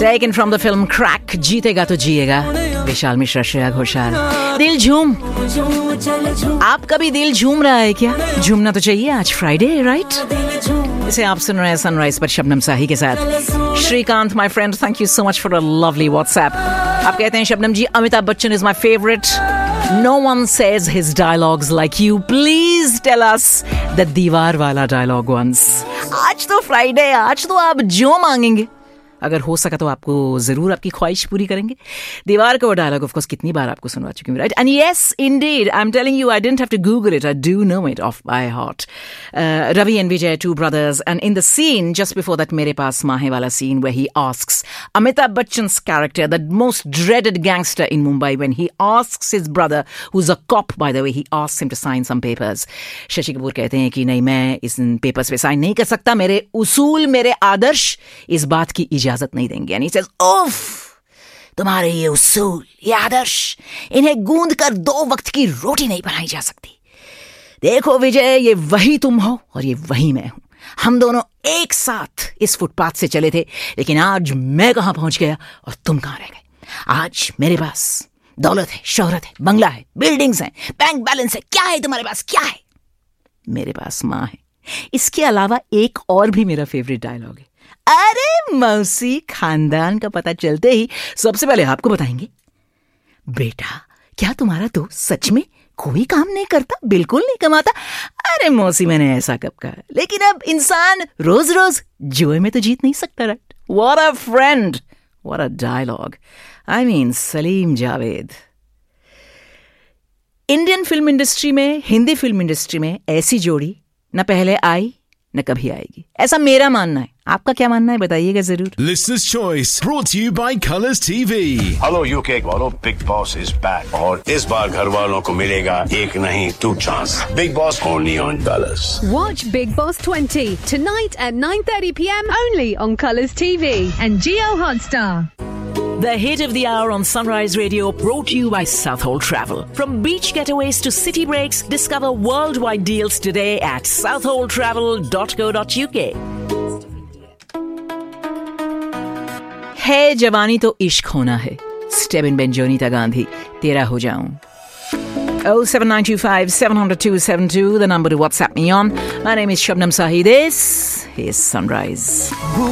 Taken from the film Crack, जीतेगा तो जिएगा, विशाल मिश्रा, श्रेया घोषाल. दिल झूम. आपका भी दिल झूम रहा है क्या? झूमना तो चाहिए, आज फ्राइडे राइट. इसे आप सुन रहे हैं सनराइज पर शबनम साही के साथ. Shrikant my friend, thank you so much for a lovely WhatsApp. आप कहते हैं शबनम जी, Amitabh Bachchan is my favourite. No one says his dialogues like you. Please tell us the दीवार वाला dialogue once. आज तो फ्राइडे, आज तो आप जो मांगेंगे, अगर हो सका तो आपको जरूर आपकी ख्वाहिश पूरी करेंगे. दीवार का वो डायलॉग ऑफ कोर्स कितनी बार आपको सुनवा चुकी हूँ, right? And yes Indeed, I am telling you, I didn't have to Google it, I do no it of by heart. Ravi and Vijay, two brothers, and in the scene just before that, मेरे पास माँ है वाला scene where he asks Amitabh Bachchan's character, the most dreaded gangster in Mumbai, when he asks his brother, who's a cop by the way, he asks him to sign some papers. Shashi Kapoor कहते हैं कि नहीं, मैं इस papers पे sign नहीं कर सकता, मेरे उसूल, मेरे आदर्श इस बात की इजाजत नहीं देंगे. And he says, ओफ, तुम्हारे ये उसूल, ये आदर्श, इन्हें गूंद कर 2 वक्त की रोटी नहीं बनाई जा सकती. देखो विजय, ये वही तुम हो और ये वही मैं हूं. हम दोनों एक साथ इस फुटपाथ से चले थे, लेकिन आज मैं कहां पहुंच गया और तुम कहां रह गए. आज मेरे पास दौलत है, शोहरत है, बंगला है, बिल्डिंग्स हैं, बैंक बैलेंस है. क्या है तुम्हारे पास? क्या है? मेरे पास माँ है. इसके अलावा एक और भी मेरा फेवरेट डायलॉग है. अरे मौसी, खानदान का पता चलते ही सबसे पहले आपको बताएंगे, बेटा क्या तुम्हारा दोस्त सच में कोई काम नहीं करता, बिल्कुल नहीं कमाता? अरे मौसी, मैंने ऐसा कब कहा? लेकिन अब इंसान रोज रोज जुए में तो जीत नहीं सकता, right? What a friend, what a dialogue. I mean Salim Javed. Indian film industry में, हिंदी फिल्म इंडस्ट्री में ऐसी जोड़ी न पहले आई न कभी आएगी, ऐसा मेरा मानना है. आपका क्या मानना है बताइएगा जरूर. Listener's Choice brought to you by Colours TV. Hello UK वालों, बिग बॉस इज बैक और इस बार घर वालों को मिलेगा एक नहीं 2 chance. Big boss only on colours. Watch Big Boss 20 tonight at 9:30 p.m. only on Colours TV and Geo Hotstar. The hit of the hour on Sunrise Radio, brought to you by Southall Travel. From beach getaways to city breaks, discover worldwide deals today at southalltravel.co.uk. है जवानी तो इश्क होना है. स्टेबिन बेंजोनीता गांधी, तेरा हो जाऊं. 07925 700 272, the number to WhatsApp me on. My name is Shabnam Sahi. This is Sunrise.